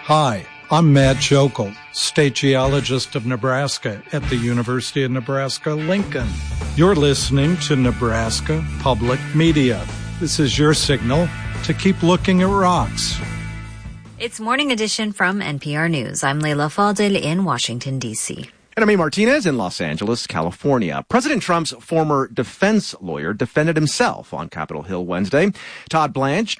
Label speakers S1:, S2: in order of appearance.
S1: Hi, I'm Matt Jokel, state geologist of Nebraska at the University of Nebraska-Lincoln. You're listening to Nebraska Public Media. This is your signal to keep looking at rocks.
S2: It's Morning Edition from NPR News. I'm Leila Fadel in Washington, D.C.
S3: And I'm Martinez in Los Angeles, California. President Trump's former defense lawyer defended himself on Capitol Hill Wednesday. Todd Blanche